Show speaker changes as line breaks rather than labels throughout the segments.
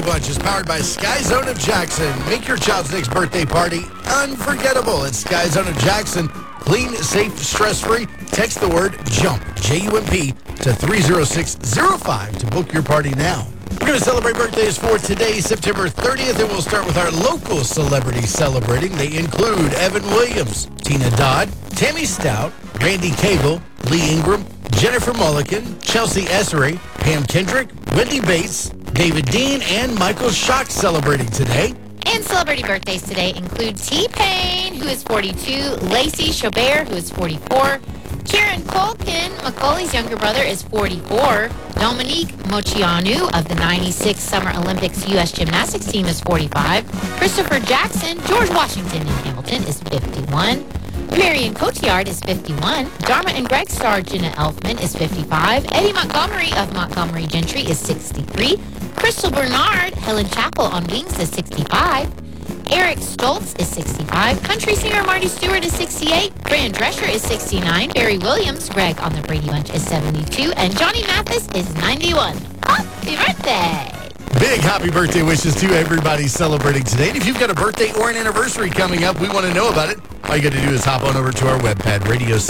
Bunch is powered by Sky Zone of Jackson. Make your child's next birthday party unforgettable at Sky Zone of Jackson. Clean, safe, stress-free. Text the word JUMP, J-U-M-P, to 30605 to book your party now. We're going to celebrate birthdays for today, September 30th, and we'll start with our local celebrities celebrating. They include Evan Williams, Tina Dodd, Tammy Stout, Randy Cagle, Lee Ingram, Jennifer Mulliken, Chelsea Essery, Pam Kendrick, Wendy Bates, David Dean, and Michael Schock celebrating today.
And celebrity birthdays today include T-Pain, who is 42, Lacey Chabert, who is 44, Kieran Culkin, Macaulay's younger brother, is 44, Dominique Moceanu of the 96 Summer Olympics U.S. Gymnastics team is 45, Christopher Jackson, George Washington in Hamilton is 51, Marion Cotillard is 51. Dharma and Greg star Jenna Elfman is 55. Eddie Montgomery of Montgomery Gentry is 63. Crystal Bernard, Helen Chappell on Wings is 65. Eric Stoltz is 65. Country singer Marty Stewart is 68. Fran Drescher is 69. Barry Williams, Greg on the Brady Bunch is 72. And Johnny Mathis is 91. Happy birthday!
Big happy birthday wishes to everybody celebrating today. And if you've got a birthday or an anniversary coming up, we want to know about it. All you got to do is hop on over to our webpad,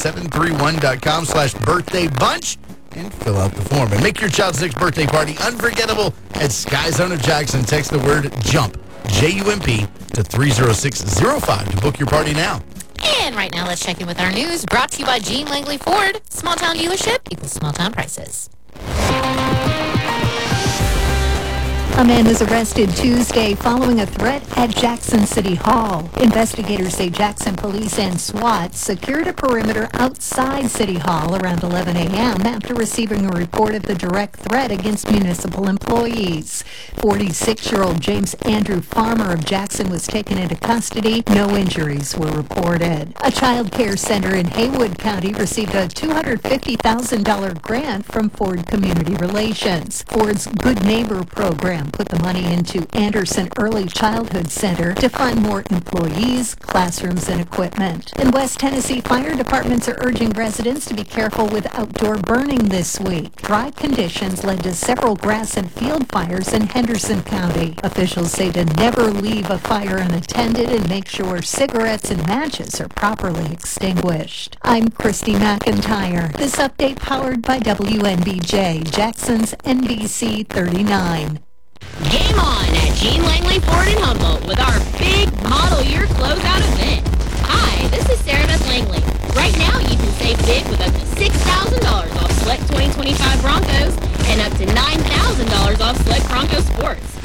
radio731.com/birthdaybunch, and fill out the form. And make your child's next birthday party unforgettable at Sky Zone of Jackson. Text the word JUMP, J-U-M-P, to 30605 to book your party now.
And right now, let's check in with our news, brought to you by Gene Langley Ford. Small town dealership equals small town prices.
A man was arrested Tuesday following a threat at Jackson City Hall. Investigators say Jackson police and SWAT secured a perimeter outside City Hall around 11 a.m. after receiving a report of the direct threat against municipal employees. 46-year-old James Andrew Farmer of Jackson was taken into custody. No injuries were reported. A child care center in Haywood County received a $250,000 grant from Ford Community Relations. Ford's Good Neighbor program put the money into Anderson Early Childhood Center to fund more employees, classrooms, and equipment. In West Tennessee, fire departments are urging residents to be careful with outdoor burning this week. Dry conditions led to several grass and field fires in Henderson County. Officials say to never leave a fire unattended and make sure cigarettes and matches are properly extinguished. I'm Christy McIntyre. This update powered by WNBJ, Jackson's NBC 39.
Game on at Gene Langley Ford in Humboldt with our big model year closeout event. Hi, this is Sarah Beth Langley. Right now, you can save big with up to $6,000 off select 2025 Broncos and up to $9,000 off select Bronco Sports.